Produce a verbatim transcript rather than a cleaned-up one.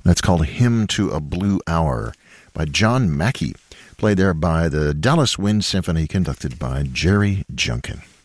That's called Hymn to a Blue Hour by John Mackey, played there by the Dallas Wind Symphony, conducted by Jerry Junkin.